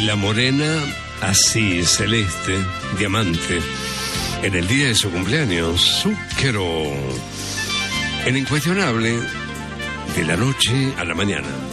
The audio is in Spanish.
la morena, así, celeste, diamante, en el día de su cumpleaños, Zúquero, en Incuestionable, de la noche a la mañana.